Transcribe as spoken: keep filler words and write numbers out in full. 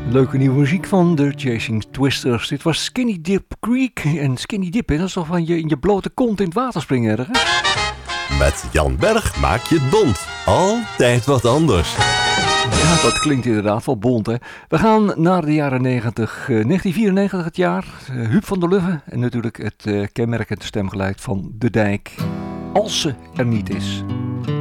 Leuke nieuwe muziek van de Chasing Twisters. Dit was Skinny Dip Creek. En Skinny Dip, hè, dat is toch van je in je blote kont in het water springen ergens? Met Jan Berg maak je het bont. Altijd wat anders. Ja, dat klinkt inderdaad wel bont, hè. We gaan naar de jaren negentig. Uh, negentien vierennegentig het jaar. Uh, Huub van der Lubbe. En natuurlijk het uh, kenmerkende stemgeluid van De Dijk. Als ze er niet is.